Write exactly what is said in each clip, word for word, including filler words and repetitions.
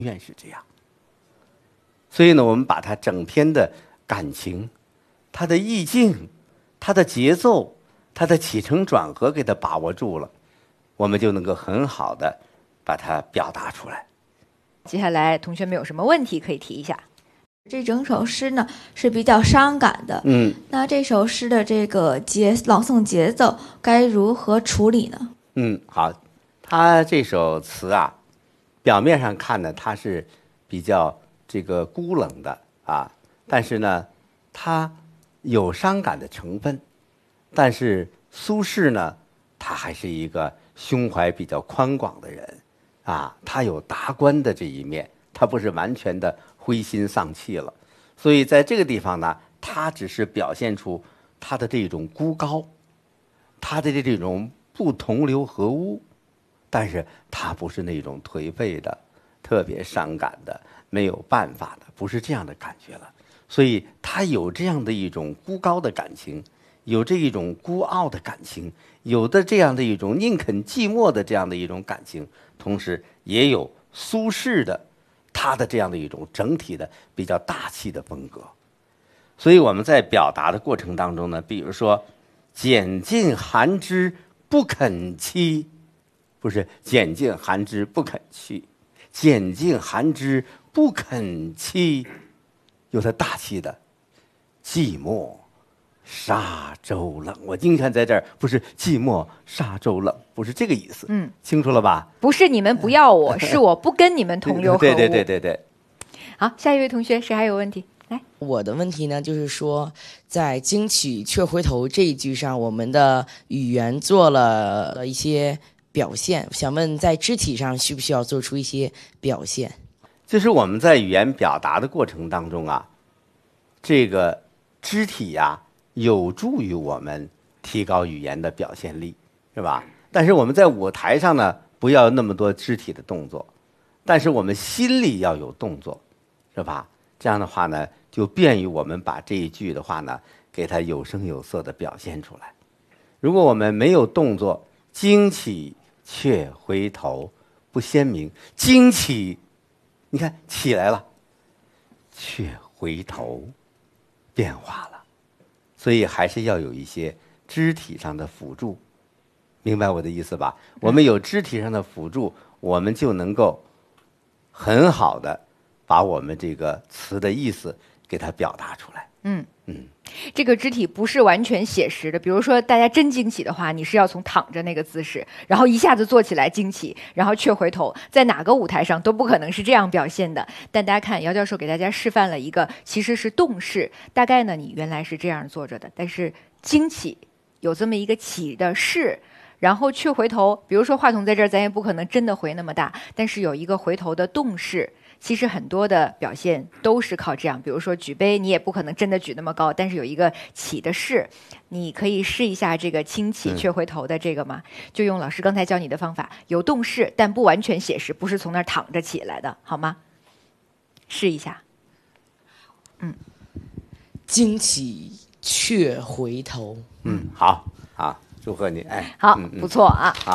愿是这样。所以呢，我们把它整篇的感情、它的意境、它的节奏、它的起承转合给它把握住了，我们就能够很好的把它表达出来。 接下来同学们有什么问题可以提一下？ 这整首诗呢是比较伤感的， 嗯， 那这首诗的这个节朗诵节奏该如何处理呢？ 嗯，好，他这首词啊，表面上看呢，它是比较这个孤冷的啊，但是呢，它有伤感的成分，但是苏轼呢，他还是一个胸怀比较宽广的人啊，他有达观的这一面，他不是完全的灰心丧气了，所以在这个地方呢，他只是表现出他的这种孤高，他的这种不同流合污，但是他不是那种颓废的、特别伤感的、没有办法的，不是这样的感觉了。所以他有这样的一种孤高的感情，有这一种孤傲的感情，有的这样的一种宁肯寂寞的这样的一种感情，同时也有苏轼的他的这样的一种整体的比较大气的风格。所以我们在表达的过程当中呢，比如说拣尽寒枝不肯栖，不是拣尽寒枝不肯去，拣尽寒枝不肯栖，有它大气的寂寞沙洲冷。我经常在这儿，不是寂寞沙洲冷，不是这个意思。 嗯， 清楚了吧？ 不是你们不要我，是我不跟你们同流合污。 对对对对对。 好，下一位同学，谁还有问题？来， 我的问题呢，就是说，在惊起却回头这一句上，我们的语言做了一些表现，想问在肢体上需不需要做出一些表现？ 就是我们在语言表达的过程当中啊，这个肢体呀、啊，有助于我们提高语言的表现力，是吧？但是我们在舞台上呢，不要那么多肢体的动作，但是我们心里要有动作，是吧？这样的话呢，就便于我们把这一句的话呢，给它有声有色的表现出来。如果我们没有动作，惊起却回头，不鲜明，惊起。你看起来了，却回头，变化了，所以还是要有一些肢体上的辅助，明白我的意思吧？我们有肢体上的辅助，我们就能够很好的把我们这个词的意思给它表达出来。 嗯嗯， 这个肢体不是完全写实的，比如说大家真惊起的话，你是要从躺着那个姿势，然后一下子坐起来惊起，然后却回头，在哪个舞台上都不可能是这样表现的。但大家看，姚教授给大家示范了一个其实是动势，大概呢你原来是这样坐着的，但是惊起有这么一个起的势，然后却回头，比如说话筒在这儿，咱也不可能真的回那么大，但是有一个回头的动势。其实很多的表现都是靠这样，比如说举杯，你也不可能真的举那么高，但是有一个起的势，你可以试一下这个轻起却回头的这个嘛，就用老师刚才教你的方法，有动势但不完全写实，不是从那儿躺着起来的，好吗？试一下。嗯， 惊起却回头。 嗯，好，好，祝贺你，哎， 好， 嗯嗯、 不错啊。 好。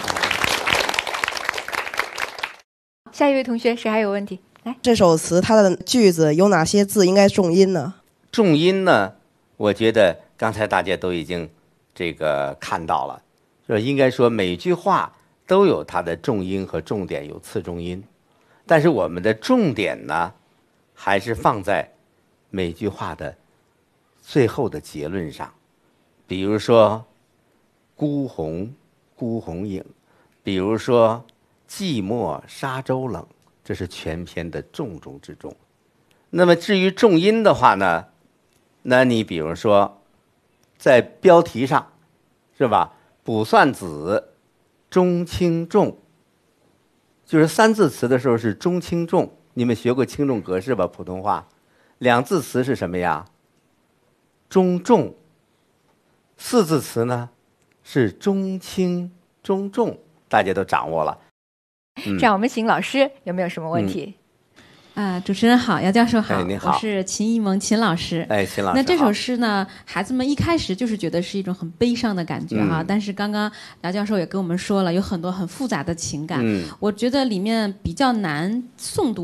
下一位同学，谁还有问题？来， 这首词它的句子有哪些字应该重音呢？ 重音呢，我觉得刚才大家都已经这个看到了，就是应该说每句话都有它的重音和重点，有次重音，但是我们的重点呢，还是放在每句话的最后的结论上，比如说孤鸿孤鸿影，比如说寂寞沙洲冷，这是全篇的重中之重。那么至于重音的话呢，那你比如说在标题上，是吧？卜算子中轻重，就是三字词的时候是中轻重，你们学过轻重格式吧？普通话两字词是什么呀？中重。四字词呢是中轻中重，大家都掌握了。 这样我们请老师有没有什么问题？ 嗯啊、主持人好，姚教授好， 哎，你好， 我是秦艺萌秦老师。 哎，秦老师好。 那这首诗呢，孩子们一开始就是觉得是一种很悲伤的感觉哈， 嗯、 但是刚刚姚教授也跟我们说了，有很多很复杂的情感。 嗯， 我觉得里面比较难诵读。